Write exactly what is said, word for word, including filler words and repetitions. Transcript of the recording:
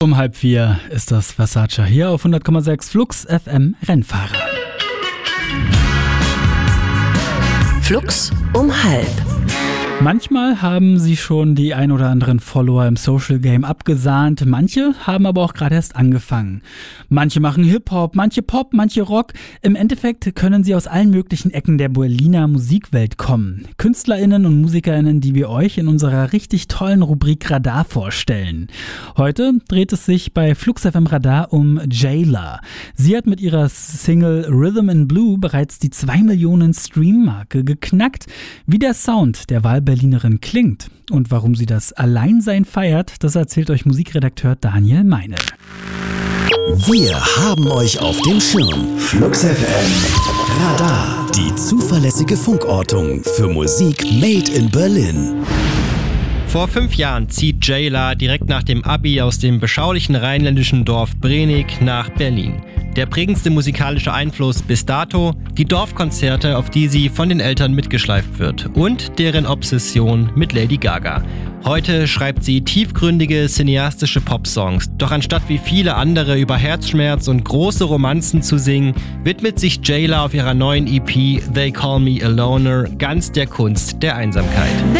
um halb vier ist das Versace hier auf hundert Komma sechs Flux F M Rennfahrer. Flux um halb. Manchmal haben sie schon die ein oder anderen Follower im Social Game abgesahnt, manche haben aber auch gerade erst angefangen. Manche machen Hip-Hop, manche Pop, manche Rock. Im Endeffekt können sie aus allen möglichen Ecken der Berliner Musikwelt kommen. KünstlerInnen und MusikerInnen, die wir euch in unserer richtig tollen Rubrik Radar vorstellen. Heute dreht es sich bei Flux F M Radar um Jayla. Sie hat mit ihrer Single Rhythm in Blue bereits die zwei Millionen Stream-Marke geknackt. Wie der Sound der Wahlberlinerin klingt und warum sie das Alleinsein feiert, das erzählt euch Musikredakteur Daniel Meinl. Wir haben euch auf dem Schirm. Flux F M Radar. Die zuverlässige Funkortung für Musik made in Berlin. Vor fünf Jahren zieht Jayla direkt nach dem Abi aus dem beschaulichen rheinländischen Dorf Brenig nach Berlin. Der prägendste musikalische Einfluss bis dato, die Dorfkonzerte, auf die sie von den Eltern mitgeschleift wird und deren Obsession mit Lady Gaga. Heute schreibt sie tiefgründige, cineastische Popsongs. Doch anstatt wie viele andere über Herzschmerz und große Romanzen zu singen, widmet sich Jayla auf ihrer neuen E P They Call Me a Loner ganz der Kunst der Einsamkeit.